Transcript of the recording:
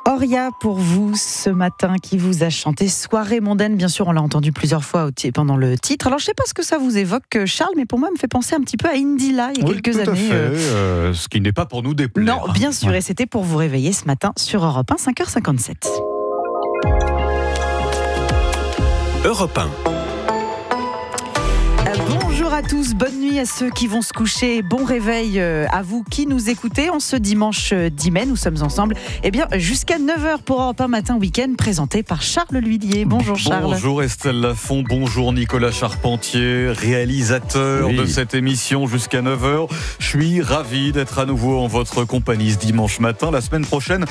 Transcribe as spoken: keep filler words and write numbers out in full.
Oria pour vous ce matin qui vous a chanté Soirée mondaine. Bien sûr, on l'a entendu plusieurs fois pendant le titre. Alors, je ne sais pas ce que ça vous évoque, Charles, mais pour moi, il me fait penser un petit peu à Indila il y a oui, quelques tout années. À fait. Euh, ce qui n'est pas pour nous déplaire. Non, bien sûr. Ouais. Et c'était pour vous réveiller ce matin sur Europe un, cinq heures cinquante-sept. Europe un. Bonjour à tous, bonne nuit à ceux qui vont se coucher, bon réveil à vous qui nous écoutez. En ce dimanche dix mai, nous sommes ensemble eh bien, jusqu'à neuf heures pour Europe un Matin Week-end, présenté par Charles L'Huillier. Bonjour Charles. Bonjour Estelle Lafont, bonjour Nicolas Charpentier, réalisateur oui. de cette émission jusqu'à neuf heures. Je suis ravi d'être à nouveau en votre compagnie ce dimanche matin. La semaine prochaine,